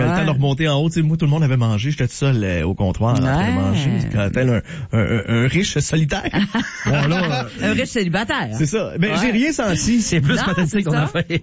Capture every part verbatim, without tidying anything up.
le temps de remonter en haut. Tu sais, moi, tout le monde avait mangé. J'étais tout seul euh, au comptoir en train de manger. Quand tel un, un, un, un riche solitaire. Bon, là, un riche célibataire. C'est ça. Ben, ouais. J'ai rien senti. C'est plus pathétique qu'on a fait.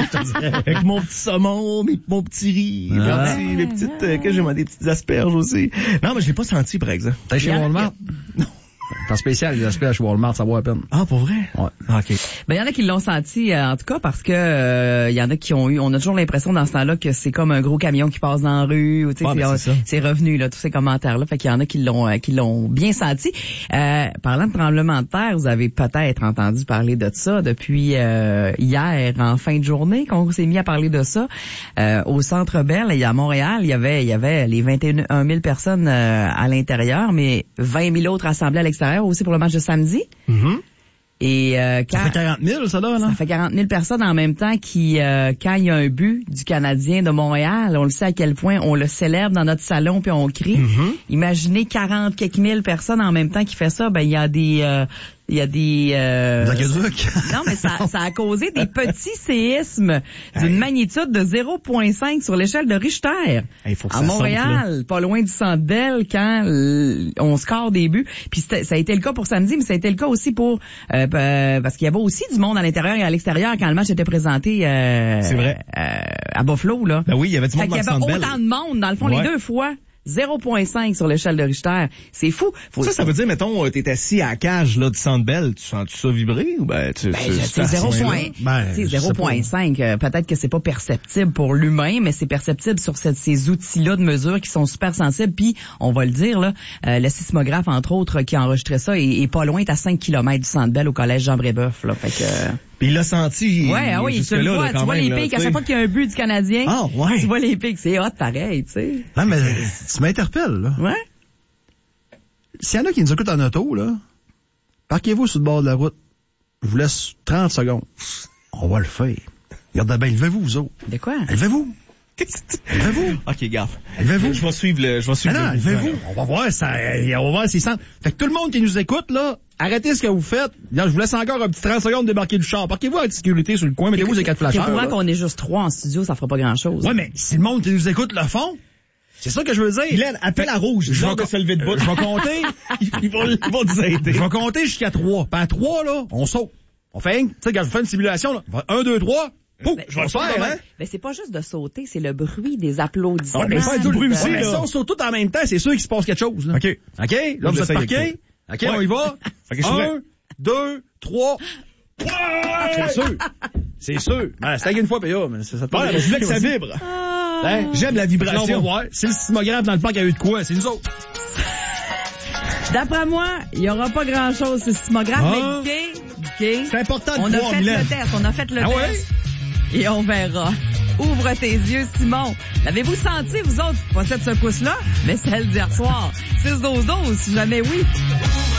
Avec mon petit saumon, mes, mon petit riz, ah. mes, petits, mes petites, euh, que j'ai des petites asperges aussi. Non, mais je l'ai pas senti, par exemple. T'es chez Walmart? Non. En spécial, les asperges chez Walmart, ça vaut la peine. Ah, pour vrai? Ouais. OK. Ben, il y en a qui l'ont senti, euh, en tout cas, parce que, euh, il y en a qui ont eu, on a toujours l'impression dans ce temps-là que c'est comme un gros camion qui passe dans la rue, ou tu sais, ah, ben c'est, c'est revenu, là, tous ces commentaires-là. Fait qu'il y en a qui l'ont, euh, qui l'ont bien senti. Euh, parlant de tremblement de terre, vous avez peut-être entendu parler de ça depuis, euh, hier, en fin de journée, qu'on s'est mis à parler de ça. Euh, au Centre Bell, et à Montréal, il y avait, il y avait les vingt et un mille personnes, euh, à l'intérieur, mais vingt mille autres assemblés à l'extérieur aussi pour le match de samedi. Mm-hmm. Et euh, quand, ça fait quarante mille, ça donne, hein? Ça fait quarante mille personnes en même temps qui, euh, quand il y a un but du Canadien de Montréal, on le sait à quel point on le célèbre dans notre salon puis on crie. Mm-hmm. Imaginez quarante quelques mille personnes en même temps qui fait ça, ben il y a des euh, il y a des euh, non mais ça ça a causé des petits séismes d'une hey. magnitude de zéro virgule cinq sur l'échelle de Richter. Hey, faut que à ça Montréal, sorte, pas loin du Centre Bell quand l- on score des buts. Puis ça a été le cas pour samedi, mais ça a été le cas aussi pour euh, euh, parce qu'il y avait aussi du monde à l'intérieur et à l'extérieur quand le match était présenté euh, C'est vrai. Euh, à Buffalo là. Ben oui, il y avait du monde dans le Centre Bell. Il y avait autant de monde dans le fond ouais. les deux fois. zéro virgule cinq sur l'échelle de Richter. C'est fou. Faut ça, ça veut dire, mettons, t'es assis à la cage, là, du Centre Bell, tu sens-tu ça vibrer ou ben, tu, ben, tu, c'est zéro virgule cinq. Euh, peut-être que c'est pas perceptible pour l'humain, mais c'est perceptible sur cette, ces outils-là de mesure qui sont super sensibles. Puis, on va le dire, là, euh, le sismographe, entre autres, qui a enregistré ça, est, est pas loin, est à cinq kilomètres du Centre Bell au collège Jean-Brébeuf, là. Fait que, euh... Puis il l'a senti. Ouais, ah oui, tu le vois, tu vois les pics. À chaque fois qu'il y a un but du Canadien, ah, ouais. tu vois les pics. C'est hot, pareil, tu sais. Non, mais tu m'interpelles, là. Ouais. S'il y en a qui nous écoutent en auto, là, parquez-vous sur le bord de la route. Je vous laisse trente secondes. On va le faire. Regardez bien, levez-vous, vous autres. De quoi? Levez-vous. Levez-vous. OK, gaffe. Levez-vous. Je vais suivre le, je vais suivre ah non, levez-vous. On va voir ça, on va voir si ça. Fait que tout le monde qui nous écoute, là, arrêtez ce que vous faites. Là, je vous laisse encore un petit trente secondes de débarquer du char. Parquez-vous avec sécurité sur le coin, mettez-vous ces quatre flasheurs. C'est pour qu'on est juste trois en studio, ça fera pas grand-chose. Ouais, mais si le monde qui nous écoute le font, c'est ça que je veux dire. Glenn, appelle à rouge. Je vais se lever de bout. Je vais compter. Ils vont, ils vont nous aider. Je vais compter jusqu'à trois. Puis à trois, là, on saute. On fait, tu sais, quand je fais une simulation, là, un, deux, trois. Pouf, ben, je vais le faire, hein? Mais c'est pas juste de sauter, c'est le bruit des applaudissements. Ouais, mais c'est tout le bruit aussi, ouais, mais si on saute tout en même temps, c'est sûr qu'il se passe quelque chose, là. OK. OK? Là, vous êtes parqués. OK, ouais. On y va. Okay, un, deux, trois. C'est sûr. C'est sûr. Ben, c'est une fois, puis là, mais ça te ouais, mais je voulais que ça vibre. Ah. Hein? J'aime la vibration. Là, on va voir. C'est le sismographe dans le parc qui a eu de quoi? C'est nous autres. D'après moi, il y aura pas grand-chose sur le sismographe, ah. mais OK. C'est important de on voir, a fait Mylène. le test, on a fait le ah test. Ouais? Et on verra. Ouvre tes yeux, Simon. L'avez-vous senti, vous autres? Pas cette secousse-là, mais celle d'hier soir. six douze douze, si jamais oui.